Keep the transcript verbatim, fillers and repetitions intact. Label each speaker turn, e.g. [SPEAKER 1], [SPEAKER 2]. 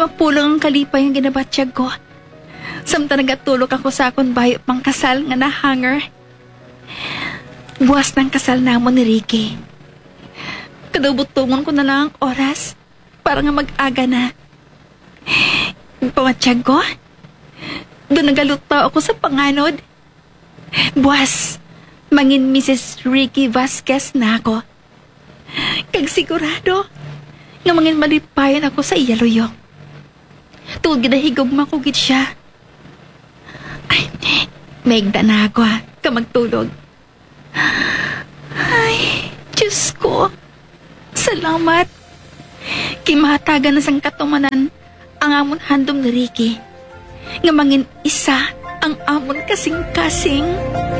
[SPEAKER 1] mapulang ang kalipay ang ginabatyag ko. Samta nagatulog ako sa akong bayo pang kasal nga na hanger. Buwas ng kasal namon ni Ricky. Kadabutungon ko na lang ang oras para nga mag-aga na. Pamatyag ko, doon nagaluto ako sa panganod. Buwas, mangin Missus Ricky Vasquez na ako. Kag sigurado, nga mangin malipayan ako sa iyaluyok. Tuod gidahigog makugid siya. Ay, maigda na ako ha, ka magtulog. Ay, Diyos ko, salamat. Kimahatagan na sang katumanan ang amon handom ni Ricky. Nga mangin isa ang amon kasing-kasing.